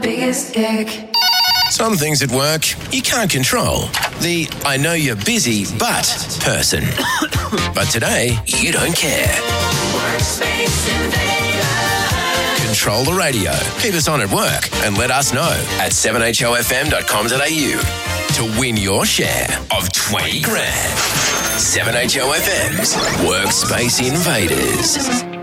biggest dick. Some things at work you can't control. The I know you're busy, but person. But today, you don't care. Workspace Invader. Control the radio. Keep us on at work and let us know at 7hofm.com.au to win your share of 20 grand. 7HOFM's Workspace Invaders.